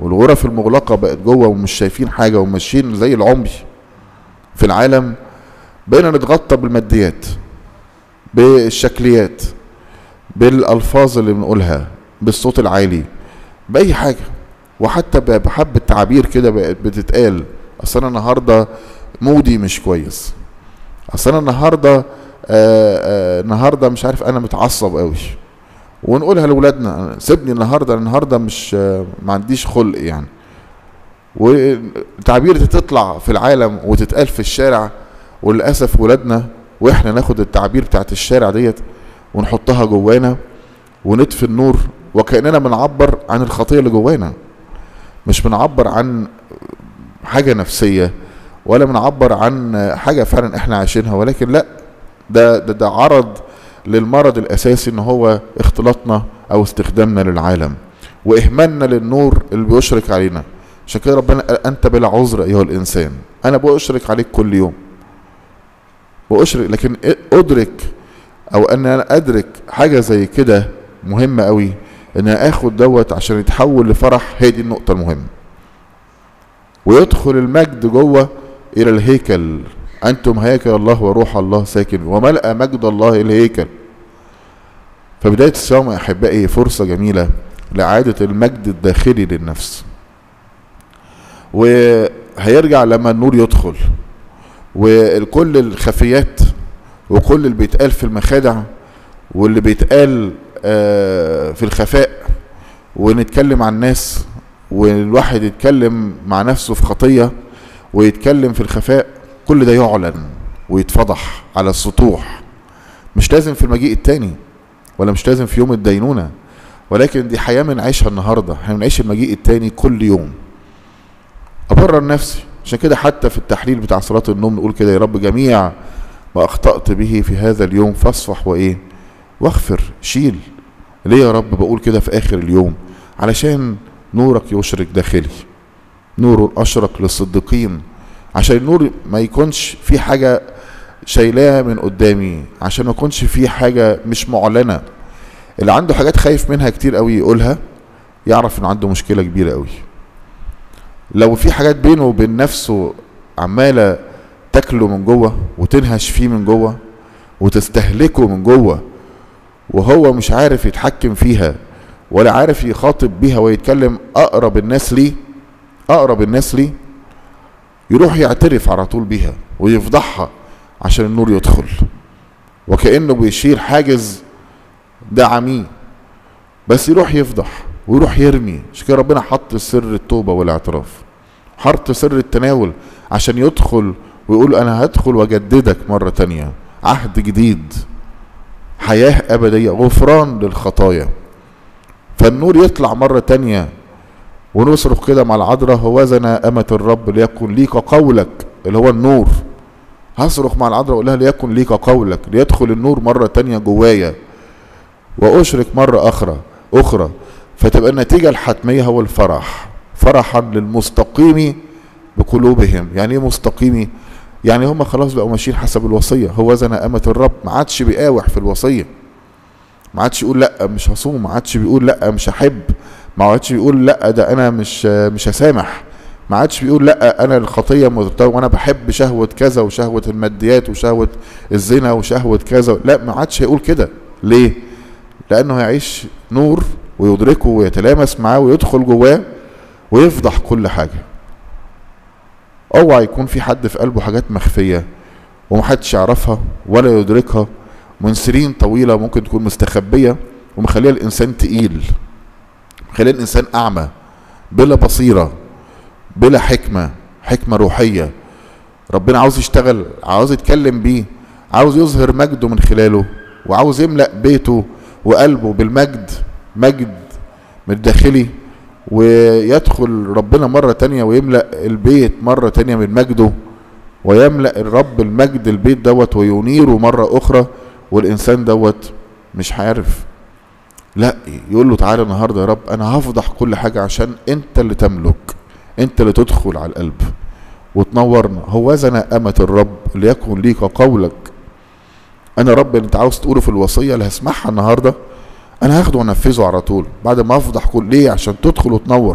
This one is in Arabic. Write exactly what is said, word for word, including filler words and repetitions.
والغرف المغلقة بقت جوه ومش شايفين حاجة وماشيين زي العمي في العالم، بقينا نتغطى بالماديات، بالشكليات، بالألفاظ اللي بنقولها، بالصوت العالي، بأي حاجة. وحتى بحب التعابير كده بقت بتتقال، أصل أنا النهاردة مودي مش كويس، أصل أنا النهاردة آآ آآ النهاردة مش عارف أنا متعصب قوي، ونقولها لأولادنا سيبني النهاردة النهاردة مش ما عنديش خلق يعني. والتعبير تطلع في العالم وتتقال في الشارع، وللأسف ولادنا وإحنا ناخد التعبير بتاعت الشارع ديت ونحطها جوانا ونطفي النور، وكأننا بنعبر عن الخطية اللي جوانا، مش بنعبر عن حاجة نفسية ولا بنعبر عن حاجة فعلا احنا عايشينها، ولكن لا، ده, ده ده عرض للمرض الأساسي، ان هو اختلاطنا او استخدامنا للعالم واهمالنا للنور اللي بيشرك علينا. عشان كده ربنا قال انت بلا عذر ايها الانسان، انا بأشرك عليك كل يوم بأشرك، لكن ادرك او ان انا ادرك حاجة زي كده مهمة قوي، ان انا اخد دوت عشان يتحول لفرح. هي دي النقطة المهمة. ويدخل المجد جوه الى الهيكل، انتم هيكل الله وروح الله ساكن، وملأ مجد الله الهيكل. فبداية الصيام يا احبائي فرصة جميلة لإعادة المجد الداخلي للنفس، وهيرجع لما النور يدخل، وكل الخفيات وكل اللي بيتقال في المخادع واللي بيتقال في الخفاء، ونتكلم عن الناس، والواحد يتكلم مع نفسه في خطية ويتكلم في الخفاء، كل ده يعلن ويتفضح على السطوح. مش لازم في المجيء التاني ولا مش لازم في يوم الدينونة، ولكن دي حياة بنعيشها النهاردة. احنا بنعيش المجيء التاني كل يوم. أبرر نفسي. عشان كده حتى في التحليل بتاع صلاة النوم نقول كده: يا رب جميع ما أخطأت به في هذا اليوم فاصفح وإيه واغفر. شيل. ليه يا رب بقول كده في آخر اليوم؟ علشان نورك يشرق داخلي، نور أشرق للصديقين، عشان النور ما يكونش في حاجة شايلاها من قدامي، عشان ما يكونش في حاجة مش معلنة. اللي عنده حاجات خايف منها كتير قوي يقولها، يعرف ان عنده مشكلة كبيرة قوي. لو في حاجات بينه وبين نفسه عمالة تاكله من جوه وتنهش فيه من جوه وتستهلكه من جوه، وهو مش عارف يتحكم فيها ولا عارف يخاطب بيها ويتكلم أقرب الناس ليه أقرب الناس ليه يروح يعترف على طول بيها ويفضحها عشان النور يدخل، وكأنه بيشيل حاجز دعميه، بس يروح يفضح ويروح يرمي. عشان كده ربنا حط سر التوبة والاعتراف، حط سر التناول عشان يدخل ويقول أنا هدخل وأجددك مرة تانية، عهد جديد، حياة أبدية، غفران للخطايا. فالنور يطلع مرة تانية ونصرخ كده مع العذراء: هوذا أمة الرب ليكن ليك قولك، اللي هو النور. هصرخ مع العذراء واقول لها ليكن ليك قولك، ليدخل النور مرة تانية جوايا وأشرك مرة أخرى أخرى فتبقى النتيجة الحتمية هو الفرح. فرحا للمستقيم بقلوبهم. يعني ايه مستقيمي؟ يعني هم خلاص بقوا ماشيين حسب الوصية. هوذا أمة الرب، ما عادش بيقاوح في الوصية، ما عادش يقول لا مش هصوم، ما عادش بيقول لا مش هحب، ما عادش بيقول لا ده انا مش مش هسامح، ما عادش بيقول لا انا الخطيه مرتبطه وانا بحب شهوه كذا وشهوه الماديات وشهوه الزنا وشهوه كذا. لا، ما عادش هيقول كده. ليه؟ لانه هيعيش نور ويدركه ويتلامس معاه ويدخل جواه ويفضح كل حاجه. اوعى يكون في حد في قلبه حاجات مخفيه ومحدش يعرفها ولا يدركها من سنين طويله، ممكن تكون مستخبيه ومخليها الانسان تقيل، مخليها الانسان اعمى بلا بصيره بلا حكمه حكمه روحيه. ربنا عاوز يشتغل، عاوز يتكلم بيه، عاوز يظهر مجده من خلاله، وعاوز يملأ بيته وقلبه بالمجد، مجد من الداخلي، ويدخل ربنا مرة تانية ويملأ البيت مرة تانية من مجده، ويملأ الرب المجد البيت دوت وينيره مرة أخرى، والإنسان دوت مش عارف. لا، يقول له تعالى النهاردة يا رب أنا هفضح كل حاجة عشان أنت اللي تملك، أنت اللي تدخل على القلب وتنورنا. هوذا أمة الرب ليكن ليك قولك. أنا رب اللي أنت عاوز تقوله في الوصية اللي هسمعها النهاردة أنا هاخده وانفذه على طول بعد ما أفضح كل ليه؟ عشان تدخل وتنور.